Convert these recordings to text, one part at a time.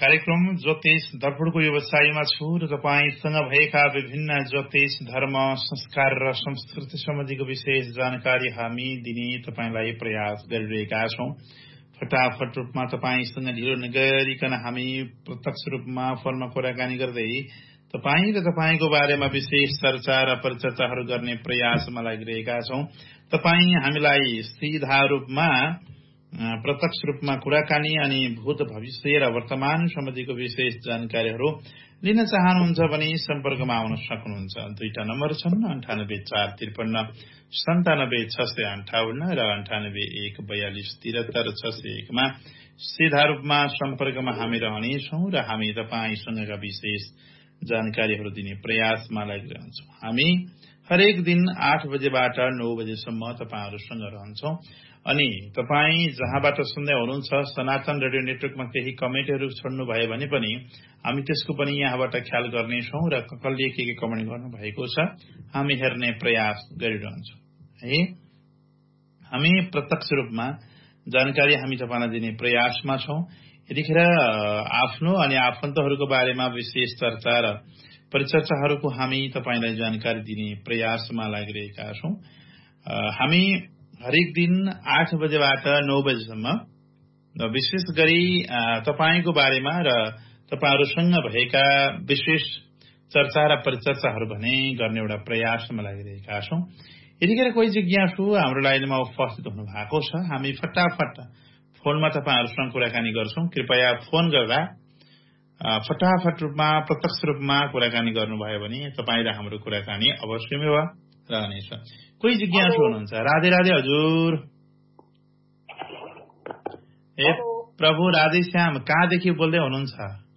कार्यक्रम ज्योतिष दर्पणको व्यवसायमा छु र तपाईसँग भएका विभिन्न ज्योतिष धर्म संस्कार र संस्कृति सम्बन्धीको विशेष जानकारी हामी दिने तपाईलाई प्रयास गरिरहेका छौं। फटाफट रूपमा तपाईसँग ढिलो नगरिकन हामी प्रत्यक्ष रूपमा फोनमा कुराकानी गर्दै तपाई र तपाईको बारेमा विशेष चर्चा र परिचर्चाहरू गर्ने प्रयासमा लागिरहेका छौं। तपाई हामीलाई सीधा रूपमा प्रत्यक्ष रूपमा कुराकानी अनि भूत भविष्य र वर्तमान सम्बन्धीको विशेष जानकारीहरू लिन चाहनुहुन्छ भने सम्पर्कमा आउन सक्नुहुन्छ। दुईटा नम्बर छन् 9844597658 र 9814243673 मा सीधा रूपमा सम्पर्कमा हामी रहनेछौं र हामी तपाईसँगका विशेष जानकारीहरू दिने प्रयासमा लागिरहन्छौं। हामी हरेक दिन 8 बजेबाट 9 बजेसम्म तपाईहरुसँग रहन्छौं अनि तपाई जहाँबाट सुन्दै हुनुहुन्छ सनातन रेडियो नेटवर्कमा केही कमेन्टहरू छोड्नु भयो भने पनि हामी त्यसको पनि यहाँबाट ख्याल गर्नेछौं र कसले के कमेन्ट गर्नु भएको छ हामी हेर्ने प्रयास गरिरहन्छौं है। हामी प्रत्यक्ष रूपमा जानकारी हामी तपाईलाई दिने प्रयासमा छौं। यतिखेर आफ्नो अनि आफन्तहरूको बारेमा विशेष चर्चा र परिचर्चाहरूको हामी तपाईलाई जानकारी दिने प्रयासमा लागिरहेका छौं। हामी हरेक दिन 8 बजेबाट 9 बजेसम्म विशेष गरी तपाईको बारेमा र तपाईहरुसँग भएका विशेष चर्चा र परिचर्चाहरू भने गर्ने एउटा प्रयासमा लागिरहेका छौं। यतिखेर कोही जिज्ञासु हाम्रो लाइनमा उपस्थित हुनु भएको छ। हामी फटाफट फोनमा तपाईहरुसँग कुराकानी गर्छौं। कृपया फोन गर्दा फटाफट रूपमा प्रत्यक्ष रूपमा कुराकानी गर्नुभयो भने तपाई र हाम्रो कुराकानी अवश्यमै रहनेछ। कोही जिज्ञासु हुनुहुन्छ। राधे राधे हजुर। ए प्रभु राधे श्याम कहाँदेखि बोल्दै हुनुहुन्छ?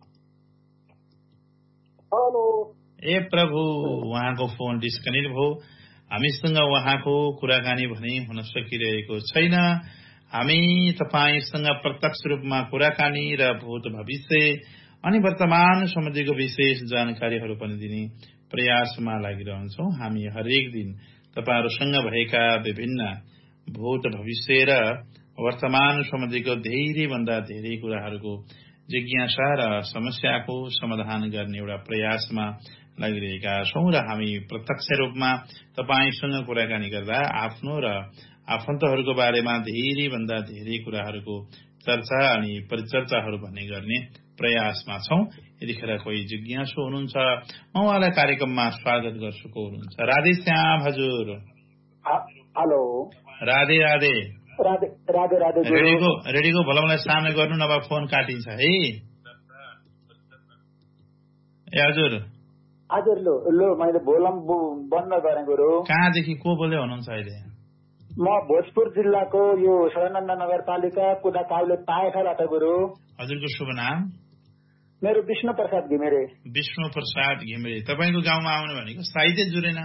हेलो। ए प्रभु उहाँको फोन डिस्कनेक्ट भयो। हामीसँग उहाँको कुराकानी भने हुन सकिरहेको छैन। हामी तपाईसँग प्रत्यक्ष रूपमा कुराकानी र भूत भविष्य अनि वर्तमान सम्बन्धीको विशेष जानकारीहरू पनि दिने प्रयासमा लागिरहन्छौं। हामी हरेक दिन तपाईहरुसँग भएका विभिन्न भूत भविष्य र वर्तमान सम्बन्धीको धेरै भन्दा धेरै कुराहरूको जिज्ञासा र समस्याको समाधान गर्ने एउटा प्रयासमा लागिरहेका छौं र हामी प्रत्यक्ष रूपमा तपाईसँग कुराकानी गर्दा आफ्नो र आफन्तहरूको बारेमा धेरै भन्दा धेरै कुराहरूको चर्चा अनि परिचर्चाहरू भन्ने गर्ने प्रयासमा छौं। यतिखेर कोही जिज्ञासु हुनुहुन्छ, म उहाँलाई कार्यक्रममा स्वागत गर्छु। को हुनुहुन्छ? राधे श्याम हजुर। हेलो। राधे राधे। राधे राधे राधे। रेडियोको भोल्युमलाई सानो गर्नु नभए फोन काटिन्छ है। ए हजुर। हजुर लो मैले भोल्युम बन्द गरेँ गुरु। कहाँदेखि को बोल्दै हुनुहुन्छ अहिले? म भोजपुर जिल्लाको यो सदानन्द नगरपालिका कुदा काउले पाएखाबाट गुरु। हजुरको शुभ नाम? मेरो विष्णु प्रसाद घिमिरे। विष्णु प्रसाद घिमिरे। तपाईको गाउँमा आउनु भनेको साइदै जुरेन?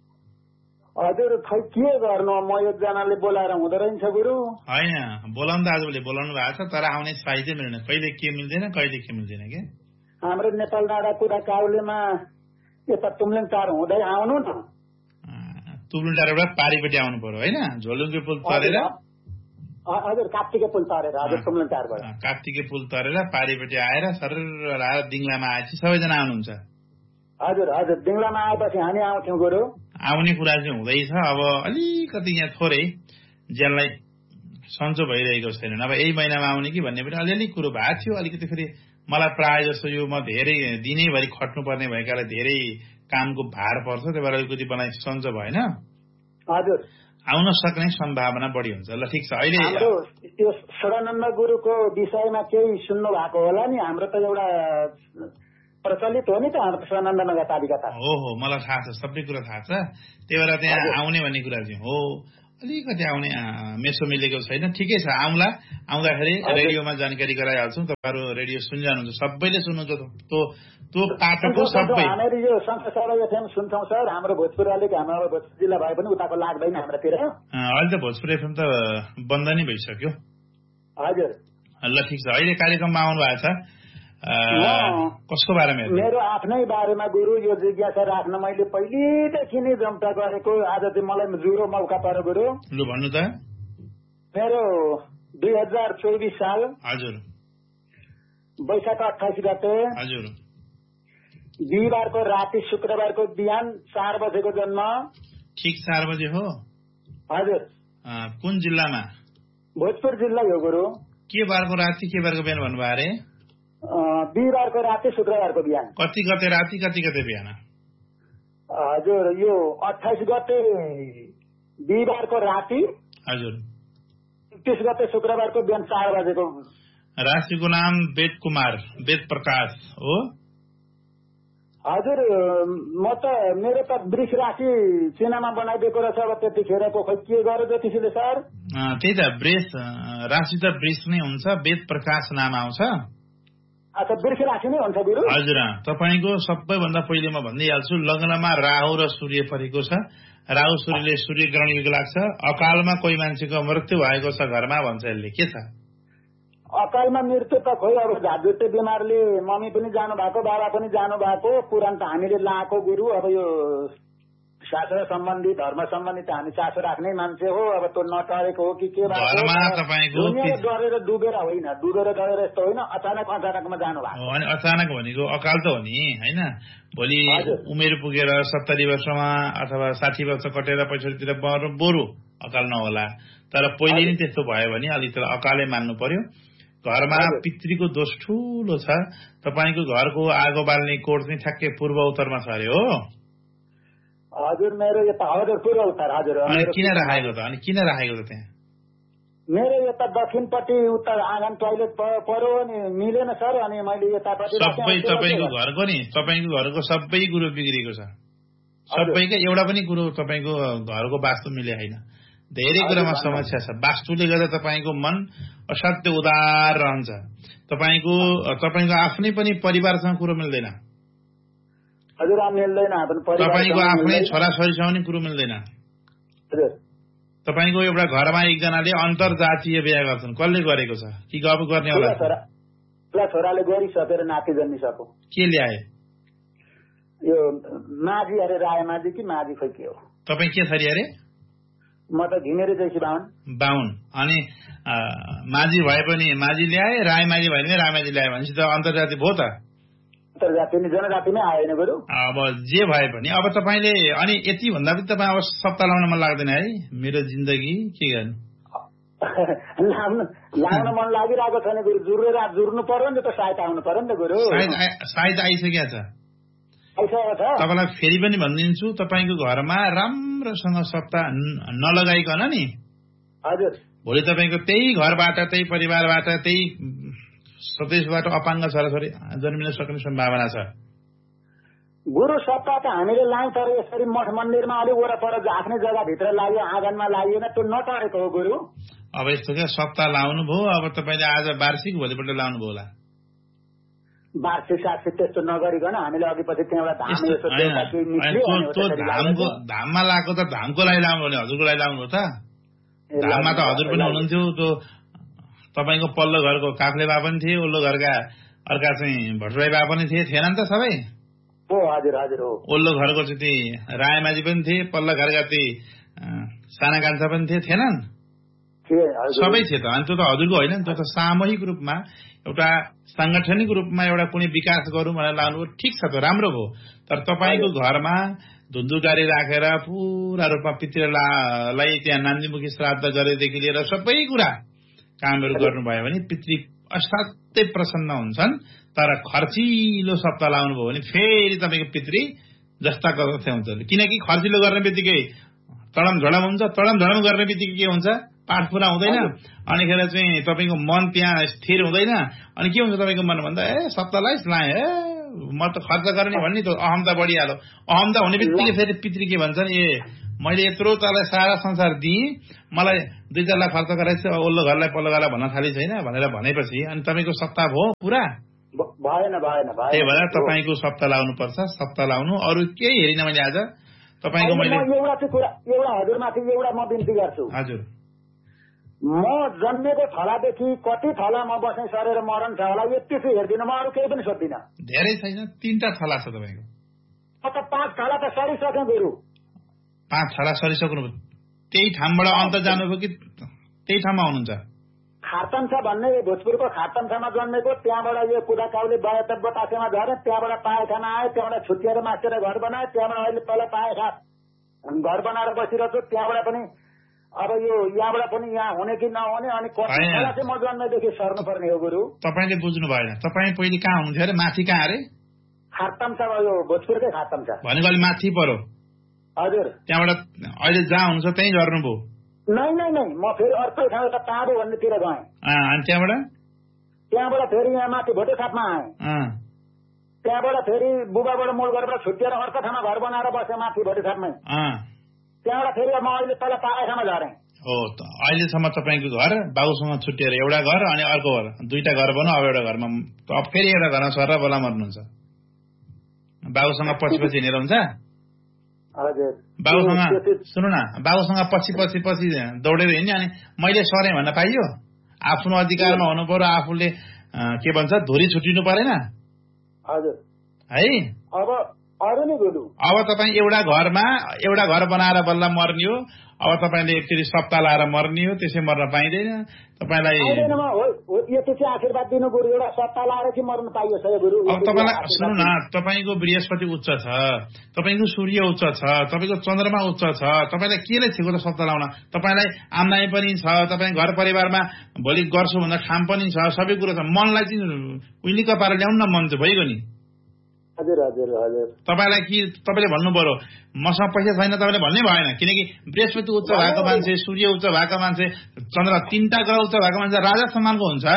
हजुर खै के गर्नु, म एकजनाले बोलाएर हुँदो रहेछ गुरु। होइन बोलाउनु त आजभोलि बोलाउनु भएको छ तर आउने साइदै मिल्दैन। कहिले के मिल्दैन कहिले के मिल्दैन के? हाम्रो नेपाल डाँडा कुदा काउलेमा यता तुमलिङ टार हुँदै आउनु न। तुमलिङ टारबाट पारिपट्टि आउनु पर्यो होइन? झोलुङ्गे पुल तरेर? हजुर कात्तिके पुल तरेर। हजुर तुमलिङ टारबाट कात्तिके पुल तरेर पारिपट्टि आएर सरर आएर दिङलामा आएपछि सबैजना आउनुहुन्छ? हजुर हजुर दिङलामा आएपछि हामी आउँथ्यौँ गुरु। आउने कुरा चाहिँ हुँदैछ। अब अलिकति यहाँ थोरै ज्यानलाई सन्चो भइरहेको छैन। अब यही महिनामा आउने कि भन्ने पनि अलिअलि कुरो भएको थियो। अलिकति फेरि मलाई प्राय जस्तो यो म धेरै दिनैभरि खट्नुपर्ने भएकाले धेरै कामको भार पर्छ, त्यही भएर अलिकति मलाई सन्चो भएन। हजुर आउन सक्ने सम्भावना बढी हुन्छ। ल ठिक छ। अहिले हाम्रो त्यो सदानन्द गुरुको विषयमा केही सुन्नु भएको होला नि? हाम्रो त एउटा प्रचलित हो नि त हाम्रो सदानन्द नगरपालिका त। हो मलाई थाहा छ, सबै कुरा थाहा छ। त्यही भएर त्यहाँ आउने भन्ने कुरा चाहिँ हो। अलिकति आउने मेसो मिलेको छैन। ठिकै छ, आउँदाखेरि रेडियोमा जानकारी गराइहाल्छौँ। तपाईँहरू रेडियो सुनिरहनुहुन्छ, सबैले सुन्नुहुन्छ त्यो पाटोको सबै। हामीहरू यो संस्कार एफएम सुन्छौँ सर। हाम्रो भोजपुर अलिक हाम्रो भोजपुर जिल्ला भए पनि उताको लाग्दैन हाम्रोतिर। अहिले त भोजपुर एफएम त बन्द नै भइसक्यो। हजुर ल ठिक छ। अहिले कार्यक्रममा आउनु भएको छ, कसको बारेमा? मेरो आफ्नै बारेमा गुरु। यो जिज्ञासा राख्न मैले पहिलेदेखि नै जम्ता गरेको। आज चाहिँ मलाई जुरो मौका पर्यो गुरु। लु भन्नु त। मेरो 2024 साल हजुर वैशाख 28 गते हजुर बिहिबारको राति शुक्रबारको बिहान 4 बजेको जन्म। ठिक 4 बजे हो। हजुर। कुन जिल्लामा? भोजपुर जिल्ला हो गुरु। के बारको राति के बारको बिहान भन्नुभयो अरे? बिहिबारको राति शुक्रबारको बिहान। कति गते राति कति गते बिहान? हजुर यो 28 गते बिहिबारको राति। हजुर। 29 गते शुक्रबारको बिहान 4 बजेको। राशिको नाम वेद कुमार, वेद प्रकाश हो? हजुर म त मेरो त वृष राशि चिनामा बनाइदिएको रहेछ। अब त्यतिखेरको खोइ के गर्यो ज्योतिषीले सर? त्यही त वृष राशि त वृष नै हुन्छ, वेद प्रकाश नाम आउँछ। अच्छा वृष राशि नै हुन्छ गुरु? हजुर। तपाईको सबैभन्दा पहिले म भनिदिइहाल्छु, लग्नमा राहु र सूर्य परेको छ। राहु सूर्यले सूर्य ग्रहण युग लाग्छ। अकालमा कोही मान्छेको मृत्यु भएको छ घरमा भन्छ यसले। के छ अकालमा मृत्यु त खोइ अब झाडजुटे बिमारले मम्मी पनि जानु भएको, बाबा पनि जानु भएको। पुराण त हामीले लाएको गुरु। अब यो शास्त्र सम्बन्धी धर्म सम्बन्धी त हामी चासो राख्ने मान्छे हो। अब त्यो नटरेको हो कि के भएको डरेर डुबेर होइन, डुबेर डरेर यस्तो होइन, अचानकमा जानु भएको। अनि अचानक भनेको अकाल त हो नि होइन। भोलि उमेर पुगेर 70 वर्षमा अथवा 60 वर्ष कटेर 65तिर बरु अकाल नहोला। तर पहिले नै त्यस्तो भयो भने अलिक अकालै मान्नु पर्यो। घरमा पितृको दोष ठूलो छ। तपाईको घरको आगो बाल्ने कोट चाहिँ ठ्याक्कै पूर्व उत्तरमा छ अरे हो? हजुर मेरो यता हजुर पूर्व उत्तर। हजुर। अनि किन राखेको त? त्यहाँ? मेरो यता दक्षिणपट्टि उत्तर आँगन टोयलेट पर्यो अनि मिलेन सर। अनि मैले यतापट्टि सबै तपाईको घरको नि, तपाईको घरको सबै कुरो बिग्रेको छ। सबैका एउटा पनि कुरो तपाईको घरको वास्तु मिले होइन। धेरै कुरामा समस्या छ। वास्तुले गर्दा तपाईको मन असाध्य उदार रहन्छ। तपाईको आफ्नै पनि परिवारसँग कुरो मिल्दैन। हजुर मिल्दैन। तपाईको आफ्नै छोराछोरीसँग पनि कुरो मिल्दैन। हजुर। तपाईको एउटा घरमा एकजनाले अन्तर्जातीय बिहा गर्छन्। कसले गरेको छ कि गफ गर्ने होला? छोराले गरिसकेर नाति जन्मिसक्यो। के ल्याए? यो माझी अरे राय माझी कि माझी खोइ के हो? तपाई के थरी अरे? म त घिमिरे जैसी बाहुन। अनि माझी भए पनि माझी ल्याए, राय माझी भए पनि राय माझी ल्याए भनेपछि त अन्तर्जाति भयो त? अन्तर्जाति नि जनजाति नै आएन गुरु। अब जे भए पनि अब तपाईले अनि यति भन्दा पनि तपाई अब सप्ताह लाउन मन लाग्दैन है? मेरो जिन्दगी के गर्नु? लाउन मन लागिरहेको छ नि गुरु। जुर्नु पर्यो नि त, सायद आउनु पर्यो नि त गुरु। सायद आइसकेको छ। तपाईलाई फेरि पनि भनिदिन्छु, तपाईको घरमा राम्रोसँग सप्ताह नलगाइकन नि। हजुर। भोलि तपाईको त्यही घरबाट, त्यही परिवारबाट, त्यही स्वदेशबाट अपाङ्ग छोराछोरी जन्मिन सक्ने सम्भावना छ। गुरु सप्ताह त हामीले लायौं, तर यसरी मठ मन्दिरमा अलिक वरपर आफ्नै जग्गाभित्र लाग्यो, आँगनमा लागिएन, त्यो नटरेको हो गुरु। अब यस्तो क्या, सप्ताह लाउनु भयो। अब तपाईले आज वार्षिक भोलिपल्ट लाउनु भयो होला। वार्षिक सार्षिक त्यस्तो नगरिकन हामीले अघि पछि त्यहाँबाट धाममा लगाएको त धामको लागि लाउनु भने हजुरको लागि लाउनु हो त? धाममा त हजुर पनि हुनुहुन्थ्यो। त्यो तपाईको पल्लो घरको काफ्ले बा पनि थिए, ओल्लो घरका अर्का चाहिँ भट्टराई बा पनि थिएन नि त सबै? हजुर हजुर हो। ओल्लो घरको चाहिँ रायमाझी पनि थिए, पल्लो घरका चाहिँ साना कान्छा पनि थिएनन्? सबै थिए त। अनि त्यो त हजुरको होइन नि, त्यो त सामूहिक रूपमा एउटा सांगठनिक रूपमा एउटा कुनै विकास गरौँ भनेर लानु ठिक छ, त राम्रो भयो। तर तपाईको घरमा धुन्धुकारी राखेर पूरा रूपमा पितृलाई त्यहाँ नान्दीमुखी श्राद्ध गरेदेखि लिएर सबै कुरा कामहरू गर्नुभयो भने पितृ असाध्यै प्रसन्न हुन्छन्। तर खर्चिलो सप्ताह लाउनु भयो भने फेरि तपाईको पितृ जस्ताको जस्तै हुन्छ। किनकि खर्चिलो गर्ने बित्तिकै तडम झडम हुन्छ, तडम झडम गर्ने बित्तिकै के हुन्छ, पाठ पूरा हुँदैन। अनिखेर चाहिँ तपाईको मन त्यहाँ स्थिर हुँदैन। अनि के हुन्छ तपाईँको मन भन्दा सप्ताह लाए म त खर्च गर्ने भन्ने त अहमता बढिहाल्यो। अहमता हुने बित्तिकै फेरि पितृ के भन्छन्, मैले यत्रो तँलाई सारा संसार दिएँ, मलाई 2-4 लाख खर्च गराएछ, ओल्लो घरलाई पल्लो घरलाई भन्न थाले छैन भनेर भनेपछि अनि तपाईँको सप्ताह भयो पुरा भएन। त्यही भएर तपाईँको सप्ताह लाउनु पर्छ। सप्ताह लाउनु, अरू केही हेरिन मैले आज तपाईँको। मैले एउटा हजुरमाथि एउटा म बिन्ती गर्छु। हजुर। म जन्मेको थलादेखि कति थला म बस्ने सरेर मरण छ होला यति चाहिँ हेर्दिनँ, म अरू केही पनि सोध्दिनँ। धेरै छैन, 3टा थला छ तपाईँको। म त 5 थला त सरिसकेँ गुरु। 5 थला सरिसक्नु, त्यही ठाउँबाट अन्त जानुभयो कि त्यही ठाउँमा हुनुहुन्छ? खारतम्सा भन्ने भोजपुरको खारतम्सामा जन्मेको, त्यहाँबाट यो कुदाकाउले 72 बतासेमा झरे, त्यहाँबाट पाएखाना आयो, त्यहाँबाट छुट्टिएर मासेर घर बनायो, त्यहाँबाट अहिले तल पाएखा घर बनाएर बसिरहेको छु। त्यहाँबाट पनि अब यो यहाँबाट पनि यहाँ हुने कि नहुने, अनि कति बेला चाहिँ म जन्मेदेखि सर्नुपर्ने हो गुरु। तपाईँले बुझ्नु भएन, तपाईँ पहिले कहाँ हुनुहुन्थ्यो अरे? माथि कहाँ अरे? खारतम्सा, यो भोजपुरकै खारतम्सा भनेको अलि माथि पर्यो। हजुर। त्यहाँबाट अहिले जहाँ हुन्छ त्यहीँ झर्नुभयो? नै, म फेरि अर्कै ठाउँ एउटा ताबो भन्नेतिर गएँ। अनि त्यहाँबाट फेरि यहाँ माथि भोटेसापमा आएँ। त्यहाँबाट फेरि बुबाबाट मोड गरेर छुट्टिएर अर्को ठाउँमा घर बनाएर बसेँ माथि भोटेसापमै। त्यहाँबाट फेरि म अहिले तल पाएखामा झरेँ। हो, अहिलेसम्म तपाईँको घर बाबुसँग छुट्टिएर एउटा घर अनि अर्को घर, दुईटा घर बनाऊ। अब एउटा घरमा अब फेरि एउटा घरमा सर बोला मर्नुहुन्छ। बाबुसँग पछि हिँडेर हुन्छ? बाबुसँग सुन्नु न, बाबुसँग पछि दौडेर हिँड्ने, अनि मैले सरेँ भन्न पाइयो? आफ्नो अधिकारमा हुनु पर्यो, आफूले के भन्छ धुरी छुटिनु परेन है? अब तपाईँ एउटा घर बनाएर बल्ल मर्ने हो। अब तपाईँले एकचोटि सप्ताह लाएर मर्ने हो, त्यसै मर्न पाइँदैन तपाईँलाई। आशीर्वाद दिनु गुरु, एउटा सप्ताह लाएर कि मर्न पाइयो गुरु। अब तपाईँलाई सुन्नु न, तपाईँको बृहस्पति उच्च छ, तपाईँको सूर्य उच्च छ, तपाईँको चन्द्रमा उच्च छ, तपाईँलाई केले छिको त सप्ताह लाउन? तपाईँलाई आम्दानी पनि छ, तपाईँ घर परिवारमा भोलि गर्छु भन्दा खाम पनि छ, सबै कुरो छ। मनलाई चाहिँ उहिलेको पारा ल्याउनु न, मन चाहिँ भइगयो नि। तपाईँलाई कि तपाईँले भन्नु पर्यो मसँग पैसा छैन तपाईँले भन्नै भएन, किनकि बृहस्पति उच्च भएको मान्छे, सूर्य उच्च भएको मान्छे, चन्द्र 3टा ग्रह उच्च भएको मान्छे राजा सम्मानको हुन्छ।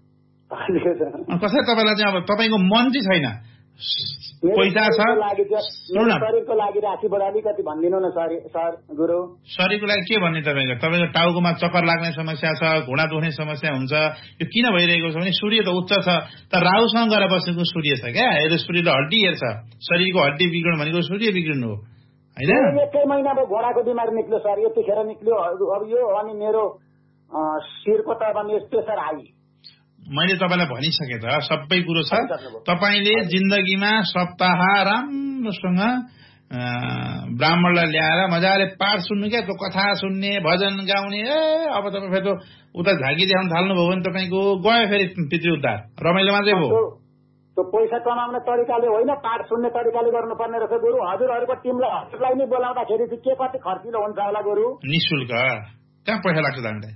कसै तपाईँलाई चाहिँ अब तपाईँको मन चाहिँ छैन, पैसा छ। शरीरको लागि राशि बढाली कति भनिदिनु न सर गुरु। शरीरको लागि के भन्ने? तपाईँको टाउकोमा चक्कर लाग्ने समस्या छ, घुँडा दुख्ने समस्या हुन्छ। यो किन भइरहेको छ भने सूर्य त उच्च छ, तर राहुसँग गएर बसेको सूर्य छ क्या। यो सूर्यले हड्डी हेर्छ, शरीरको हड्डी बिग्रनु भनेको सूर्य बिग्रिनु हो होइन? एकै महिनाको घोडाको बिमारी निक्ल्यो सर, यतिखेर निक्ल्यो अब यो। अनि मेरो शिरको त अब प्रेसर हाई। मैले तपाईँलाई भनिसकेँ त, सबै कुरो छ। तपाईँले जिन्दगीमा सप्ताह राम्रोसँग ब्राह्मणलाई ल्याएर मजाले पाठ सुन्नु क्या, त्यो कथा सुन्ने, भजन गाउने। अब तपाईँ फेरि उता झाँकी देखाउन थाल्नुभयो भने तपाईँको गयो फेरि पितृ उद्धार, रमाइलो मात्रै भयो। त्यो पैसा कमाउने तरिकाले होइन, पाठ सुन्ने तरिकाले गर्नुपर्ने रहेछ गुरु। हजुरहरूको टिमलाई नै बोलाउँदाखेरि चाहिँ के कति खर्चिलो हुन्छ होला गुरु? निःशुल्क कहाँ पैसा लाग्छ जान्दै?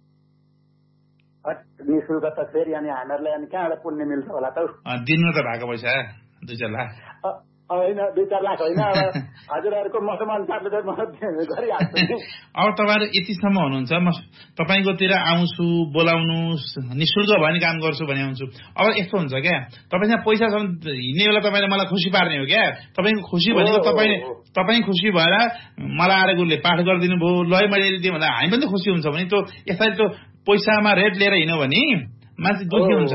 निःशुल्क त फेरि अनि हामीहरूलाई अनि कहाँबाट पुण्य मिल्छ होला त? दिनु त भएको पैसा 2-4 लाख होइन, 2-4 लाख होइन, हजुरहरूको मौसम अनुसारले गरिहाल्छु। अब तपाईँहरू यतिसम्म हुनुहुन्छ, म तपाईँकोतिर आउँछु, बोलाउनुहोस्, निःशुल्क भयो भने काम गर्छु भने आउँछु। अब यस्तो हुन्छ क्या, तपाईँसँग पैसा छ हिँड्ने बेला तपाईँले मलाई खुसी पार्ने हो क्या। तपाईँको खुसी भनेको तपाईँ खुसी भएर मलाई आएर गुरुले पाठ गरिदिनु भयो, ल मैले दिएँ भन्दा हामी पनि त खुसी हुन्छ। भने त्यो यसरी त्यो पैसामा रेट लिएर हिँड्यो भने मान्छे दुखी हुन्छ।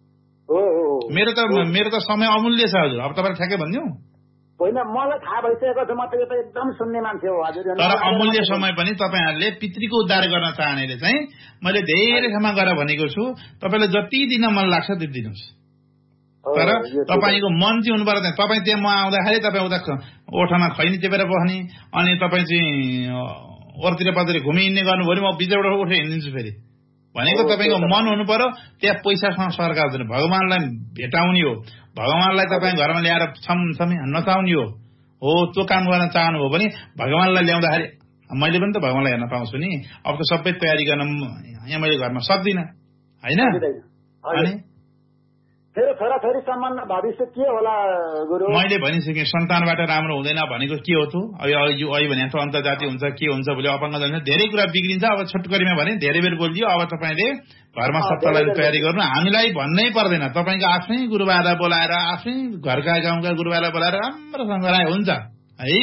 मेरो त समय अमूल्य छ हजुर। अब तपाईँलाई ठ्याक्कै भनिदिउँ? होइन, मलाई थाहा भइसकेको छ, म त यो त एकदम सुन्ने मान्छे हो हजुर। तर अमूल्य समय पनि तपाईँहरूले पितृको उद्धार गर्न चाहनेले चाहिँ मैले धेरै ठाउँमा गएर भनेको छु, तपाईँलाई जति दिन मन लाग्छ त्यति दिनुहोस्। तर तपाईँको मन चाहिँ हुनु पर्दैन। तपाईँ त्यहाँ म आउँदाखेरि तपाईँ उता ओठामा खैनी टिपेर बस्ने, अनि तपाईँ चाहिँ अरूतिर पतिर घुमि हिँड्ने गर्नुभयो भने म बिचबाट उठेर हिँडिदिन्छु फेरि भनेको। तपाईँको मन हुनु पर्यो, त्यहाँ पैसासँग सरकार हुँदैन। भगवानलाई भेटाउने हो, भगवानलाई तपाईँ घरमा ल्याएर छमछमी नचाउने हो। त्यो काम गर्न चाहनुभयो भने भगवानलाई ल्याउँदाखेरि मैले पनि त भगवानलाई हेर्न पाउँछु नि। अब त सबै तयारी गर्न यहाँ मैले घरमा सक्दिनँ होइन? अनि मेरो छोराछोरी सम्बन्ध भविष्य के होला गुरु? मैले भनिसकेँ, सन्तानबाट राम्रो हुँदैन भनेको के हो त? अहिले भने जस्तो अन्तर्जाति हुन्छ, के हुन्छ भोलि अपङ्ग जान्छ, धेरै कुरा बिग्रिन्छ। अब छोटकरीमा भने धेरै बेर बोलियो। अब तपाईँले घरमा सत्तालाई तयारी गर्नु, हामीलाई भन्नै पर्दैन। तपाईँको आफ्नै गुरुबालाई बोलाएर, आफ्नै घरका गाउँका गुरुबालाई बोलाएर राम्रोसँग गराए हुन्छ है।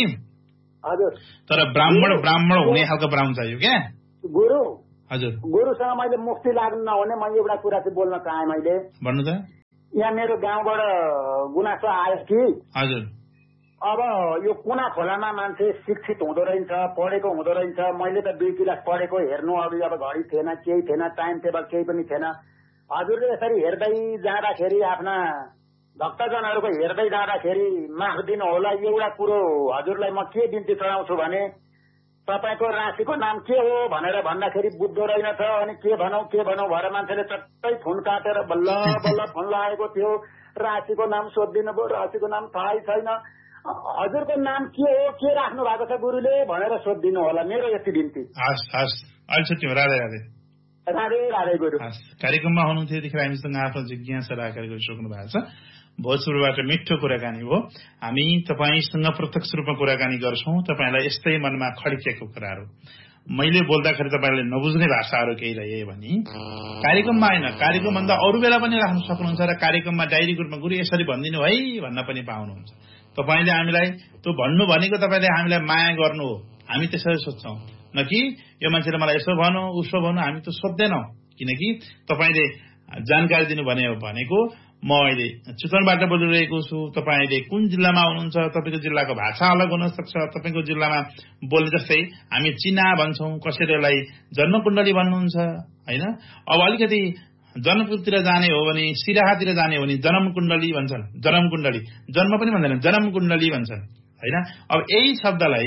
तर ब्राह्मण हुने खालको ब्राह्मण चाहियो क्या गुरु। हजुर, गुरुसँग मैले मुक्ति लाग्नु नहुने म एउटा कुरा चाहिँ बोल्न चाहेँ। मैले भन्नु त, यहाँ मेरो गाउँबाट गुनासो आयो कि हजुर अब यो कुना खोलामा मान्छे शिक्षित हुँदो रहेछ, पढेको हुँदो रहेछ। मैले त 2 क्लास पढेको, हेर्नु अघि अब घडी थिएन, केही थिएन, टाइम टेबल केही पनि थिएन। हजुरले यसरी हेर्दै जाँदाखेरि, आफ्ना भक्तजनहरूको हेर्दै जाँदाखेरि माफ दिनु होला। एउटा कुरो हजुरलाई म के बिन्ती चढाउँछु भने तपाईँको राशिको नाम के हो भनेर भन्दाखेरि बुझ्दो रहेनछ। अनि के भनौँ भएर मान्छेले चट्टै फोन काटेर बल्ल बल्ल फोन लगाएको थियो। राशिको नाम सोधिदिनु भयो, राशिको नाम थाहै छैन। हजुरको नाम के हो, के राख्नु भएको छ गुरुले भनेर सोधिदिनु होला, मेरो यति बिन्ती। हस् हस्, अहिले त्यो राधे राधे। राधे राधे गुरु। कार्यक्रममा हुनुहुन्थ्यो यतिखेर हामीसँग आफ्नो जिज्ञासा राखेर गरिसक्नु भएको छ। भोजपुरबाट मिठो कुराकानी हो। हामी तपाईसँग प्रत्यक्ष रूपमा कुराकानी गर्छौं, तपाईलाई यस्तै मनमा खड्किएको कुराहरू। मैले बोल्दाखेरि तपाईले नबुझ्ने भाषाहरू केही रहे भने कार्यक्रममा होइन, कार्यक्रमभन्दा अरू बेला पनि राख्न सक्नुहुन्छ र कार्यक्रममा डायरी ग्रुपमा गुरु यसरी भनिदिनु है भन्न पनि पाउनुहुन्छ। तपाईले हामीलाई त्यो भन्नु भनेको तपाईले हामीलाई माया गर्नु हो। हामी त्यसरी सोच्छौं, न कि यो मान्छेले मलाई यसो भन्नु उसो भन्नु। हामी त सोध्दैनौं, किनकि तपाईले जानकारी दिनु भनेको म अहिले चितवनबाट बोलिरहेको छु। तपाईले कुन जिल्लामा हुनुहुन्छ, तपाईको जिल्लाको भाषा अलग हुन सक्छ। तपाईको जिल्लामा बोल्ने जस्तै हामी चिना भन्छौं, कसैलाई जन्मकुण्डली भन्नुहुन्छ हैन। अब अलिकति जनकपुरतिर जाने हो भने, सिराहातिर जाने हो भने जन्मकुण्डली भन्छन्। जन्मकुण्डली, जन्म पनि भन्दैन, जन्मकुण्डली भन्छन् हैन। अब यही शब्दलाई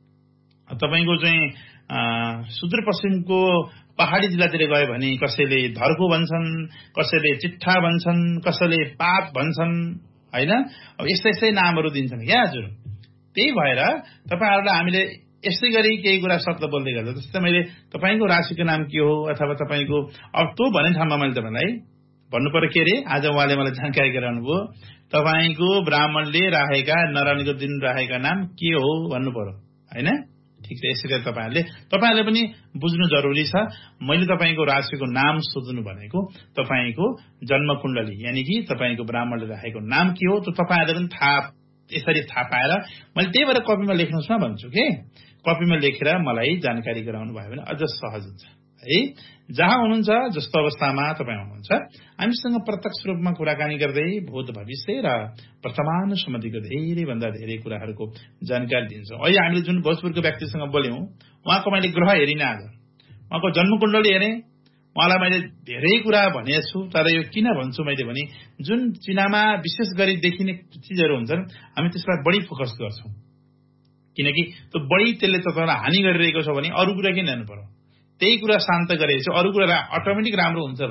तपाईको चाहिँ सुदूरपश्चिमको पहाडी जिल्लातिर गयो भने कसैले धर्को भन्छन्, कसैले चिट्ठा भन्छन्, कसैले पाप भन्छन् हैन। अब यस्तै नामहरू दिन्छन् क्या हजुर। त्यही भएर तपाईहरुलाई हामीले यसै गरी केही कुरा शब्द बोल्दै गर्दा, जस्तै मैले तपाईको राशिको नाम के हो अथवा तपाईको अब त्यो भन्ने ठाउँमा मैले तपाईलाई भन्नु पर्यो के रे, आज उहाँले मलाई जानकारी गराउनु भयो, तपाईको ब्राह्मणले राखेका नरायणको दिन राखेका नाम के हो भन्नु पर्यो हैन। ठीक छ, यसै गरी तपाईहरुले पनि बुझ्नु जरुरी छ। मैले तपाईको राशिको नाम सोध्नु भनेको तपाईको जन्मकुण्डली, यानी कि तपाईको ब्राह्मणले राखेको नाम के हो त्यो तपाईहरुले पनि यसरी थाहा पाएर मैले त्यही भएर कपीमा लेख्नुहोस् न भन्छु के। कपीमा लेखेर मलाई जानकारी गराउनु भयो भने अझ सहज हुन्छ है। जहाँ हुनुहुन्छ, जस्तो अवस्थामा तपाईँ हुनुहुन्छ, हामीसँग प्रत्यक्ष रूपमा कुराकानी गर्दै भूत भविष्य र वर्तमान सम्बन्धीको धेरै भन्दा धेरै कुराहरूको जानकारी दिन्छौँ। अहिले हामीले जुन भोजपुरको व्यक्तिसँग बोल्यौं, उहाँको मैले ग्रह हेरिन, आज उहाँको जन्मकुण्डली हेरेँ, उहाँलाई मैले धेरै कुरा भनेको छु। तर यो किन भन्छु मैले भने, जुन चिनामा विशेष गरी देखिने चिजहरू हुन्छन् हामी त्यसलाई बढी फोकस गर्छौं, किनकि त्यो बढी त्यसले तपाईलाई हानि गरिरहेको छ भने अरू कुरा किन हेर्नु पर्यो। त्यही कुरा शान्त गरेपछि अरू कुरा अटोमेटिक राम्रो हुन्छ।